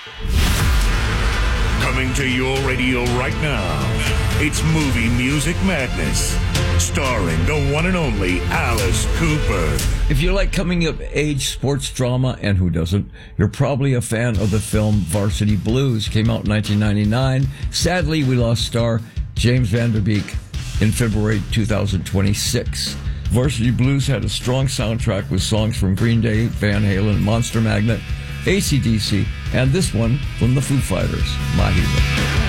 Coming to your radio right now, it's Movie Music Madness, starring the one and only Alice Cooper. If you like coming-of-age sports drama, and who doesn't, you're probably a fan of the film Varsity Blues. Came out in 1999. Sadly, we lost star James Van Der Beek in February 2026. Varsity Blues had a strong soundtrack with songs from Green Day, Van Halen, Monster Magnet, AC/DC, and this one from the Foo Fighters, My Hero.